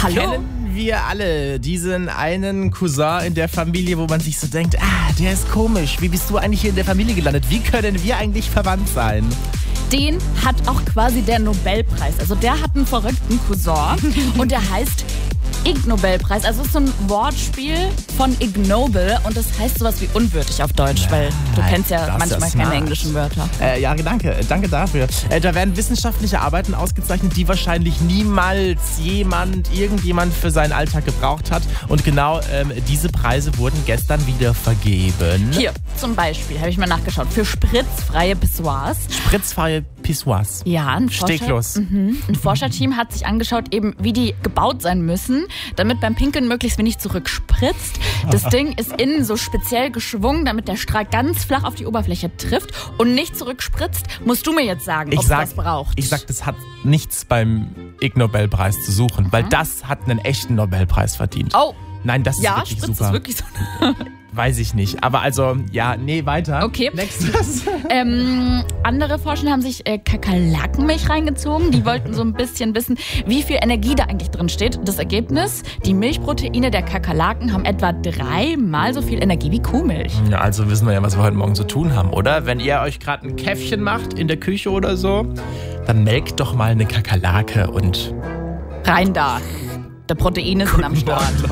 Hallo? Kennen wir alle diesen einen Cousin in der Familie, wo man sich so denkt, der ist komisch. Wie bist du eigentlich hier in der Familie gelandet? Wie können wir eigentlich verwandt sein? Den hat auch quasi der Nobelpreis. Also der hat einen verrückten Cousin und der heißt Ig Nobelpreis. Also es ist so ein Wortspiel von ignoble und das heißt sowas wie unwürdig auf Deutsch, weil du kennst ja manchmal keine englischen Wörter. Ja, danke dafür. Da werden wissenschaftliche Arbeiten ausgezeichnet, die wahrscheinlich niemals irgendjemand für seinen Alltag gebraucht hat. Und genau diese Preise wurden gestern wieder vergeben. Hier, zum Beispiel, habe ich mal nachgeschaut, für spritzfreie Pissoirs. Spritzfreie Pissoirs. Ja, ein Steglos. Ein Forscherteam hat sich angeschaut, eben wie die gebaut sein müssen, damit beim Pinkeln möglichst wenig zurückspritzt. Das Ding ist innen so speziell geschwungen, damit der Strahl ganz flach auf die Oberfläche trifft und nicht zurückspritzt. Musst du mir jetzt sagen, ob es das braucht? Ich sag, das hat nichts beim Ig Nobelpreis zu suchen, weil das hat einen echten Nobelpreis verdient. Oh. Nein, das ist Ja, wirklich spritzt super. es wirklich so? Weiß ich nicht. Aber also, weiter. Okay. Nächstes. Andere Forscher haben sich Kakerlakenmilch reingezogen. Die wollten so ein bisschen wissen, wie viel Energie da eigentlich drin steht. Das Ergebnis, die Milchproteine der Kakerlaken haben etwa 3-mal so viel Energie wie Kuhmilch. Ja, also wissen wir ja, was wir heute Morgen zu tun haben, oder? Wenn ihr euch gerade ein Käffchen macht in der Küche oder so, dann melkt doch mal eine Kakerlake und Rein da. Die Proteine sind am Start.